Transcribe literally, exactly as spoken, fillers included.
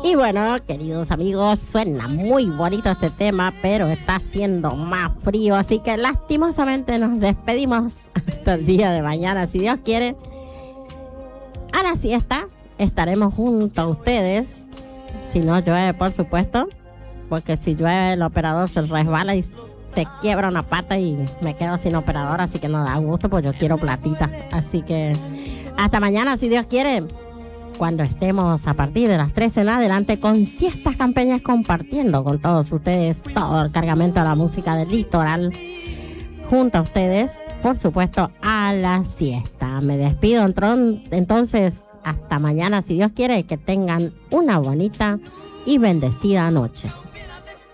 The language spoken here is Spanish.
Y bueno, queridos amigos, suena muy bonito este tema, pero está haciendo más frío, así que lastimosamente nos despedimos hasta el día de mañana, si Dios quiere. A la siesta estaremos junto a ustedes, si no llueve, por supuesto, porque si llueve el operador se resbala y se quiebra una pata y me quedo sin operador, así que no da gusto, pues yo quiero platita. Así que hasta mañana, si Dios quiere, cuando estemos a partir de las trece en adelante con Siestas Campeñas, compartiendo con todos ustedes todo el cargamento de la música del litoral, junto a ustedes, por supuesto, a la siesta. Me despido entonces, hasta mañana, si Dios quiere, que tengan una bonita y bendecida noche.